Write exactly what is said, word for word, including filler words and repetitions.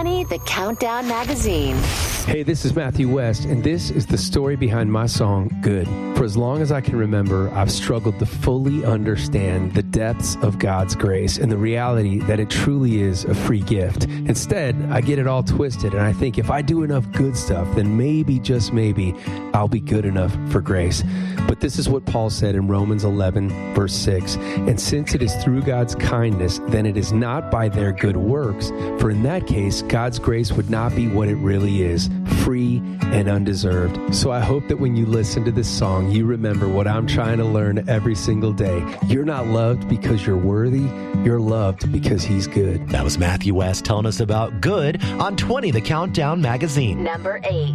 twenty, The Countdown Magazine. Hey, this is Matthew West, and this is the story behind my song, Good. For as long as I can remember, I've struggled to fully understand the depths of God's grace and the reality that it truly is a free gift. Instead, I get it all twisted, and I think if I do enough good stuff, then maybe, just maybe, I'll be good enough for grace. But this is what Paul said in Romans eleven, verse six. And since it is through God's kindness, then it is not by their good works. For in that case, God's grace would not be what it really is, free and undeserved. So I hope that when you listen to this song, you remember what I'm trying to learn every single day. You're not loved because you're worthy. You're loved because He's good. That was Matthew West telling us about Good on twenty, The Countdown Magazine. Number eight.